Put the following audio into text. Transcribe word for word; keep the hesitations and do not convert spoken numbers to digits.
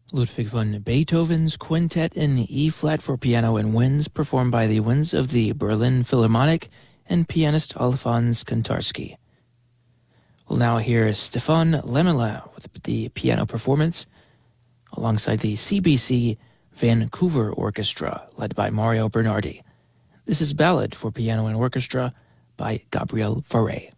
Ludwig van Beethoven's Quintet in E-flat for piano and winds, performed by the winds of the Berlin Philharmonic and pianist Alphonse Kantarsky. We'll now hear Stéphane Lemelin with the piano performance, alongside the C B C Vancouver Orchestra, led by Mario Bernardi. This is Ballad for Piano and Orchestra by Gabriel Fauré.